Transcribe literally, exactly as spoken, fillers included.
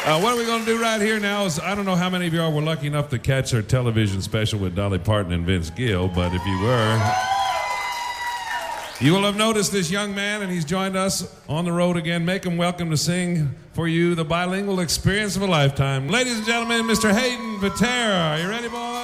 Uh, what are we going to do right here now is, I don't know how many of y'all were lucky enough to catch our television special with Dolly Parton and Vince Gill, but if you were, you will have noticed this young man, and he's joined us on the road again. Make him welcome to sing for you the bilingual experience of a lifetime. Ladies and gentlemen, Mister Hayden Patera. Are you ready, boys?